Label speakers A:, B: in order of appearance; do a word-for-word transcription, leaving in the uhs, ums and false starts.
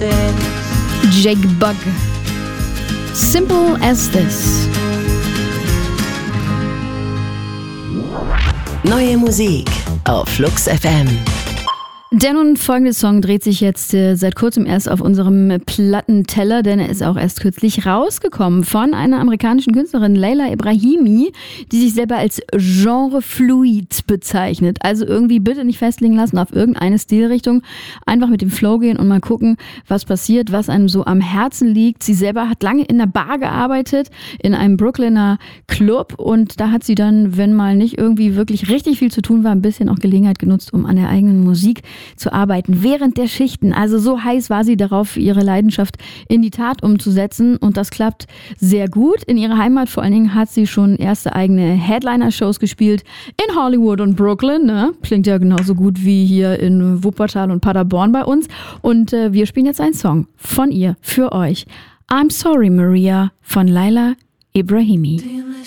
A: Jake Bugg. Simple as this.
B: Neue Musik auf Flux F M.
A: Der nun folgende Song dreht sich jetzt äh, seit kurzem erst auf unserem Plattenteller, denn er ist auch erst kürzlich rausgekommen von einer amerikanischen Künstlerin, Leila Ibrahimi, die sich selber als Genrefluid bezeichnet. Also irgendwie bitte nicht festlegen lassen auf irgendeine Stilrichtung, einfach mit dem Flow gehen und mal gucken, was passiert, was einem so am Herzen liegt. Sie selber hat lange in einer Bar gearbeitet, in einem Brooklyner Club, und da hat sie dann, wenn mal nicht irgendwie wirklich richtig viel zu tun war, ein bisschen auch Gelegenheit genutzt, um an der eigenen Musik zu arbeiten während der Schichten. Also so heiß war sie darauf, ihre Leidenschaft in die Tat umzusetzen, und das klappt sehr gut. In ihrer Heimat vor allen Dingen hat sie schon erste eigene Headliner-Shows gespielt in Hollywood und Brooklyn. Ne? Klingt ja genauso gut wie hier in Wuppertal und Paderborn bei uns. Und äh, wir spielen jetzt einen Song von ihr für euch. I'm Sorry Maria von Leila Ibrahimi.